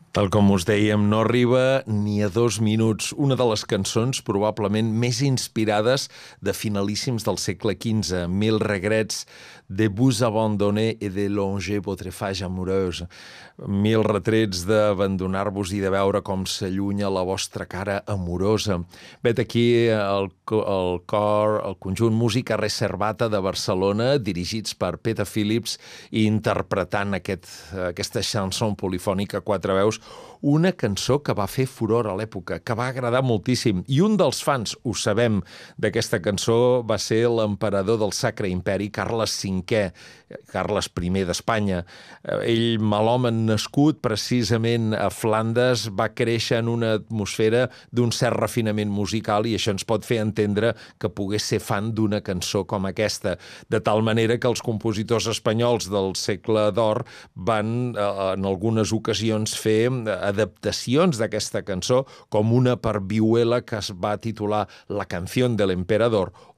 Tal com us dèiem, no arriba ni a 2 minuts. Una de les cançons probablement més inspirades de finalíssims del segle XV. Mille regrets de vous abandonner et de longer votre fage amoureuse. Mil retrets d'abandonar-vos i de veure com s'allunya la vostra cara amorosa. Vet aquí el cor, el conjunt Música Reservata de Barcelona, dirigits per Peter Phillips, i interpretant aquesta chanson polifònica a quatre veus, una cançó que va fer furor a l'època, que va agradar moltíssim. I un dels fans, ho sabem, d'aquesta cançó va ser l'emperador del Sacre Imperi, Carles V, Carles I d'Espanya. Ell, malhomen nascut precisament a Flandes, va créixer en una atmosfera d'un cert refinament musical i això ens pot fer entendre que pogués ser fan d'una cançó com aquesta. De tal manera que els compositors espanyols del segle d'or van, en algunes ocasions, fer adaptacions d'aquesta cançó, com una per vihuela que es va titular La canción del emperador,